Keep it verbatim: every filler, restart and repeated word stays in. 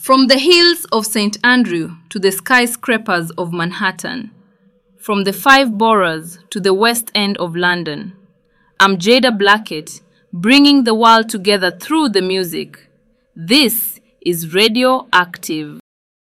From the hills of Saint Andrew to the skyscrapers of Manhattan, from the five boroughs to the West End of London, I'm Jada Blackett, bringing the world together through the music. This is Radio Active.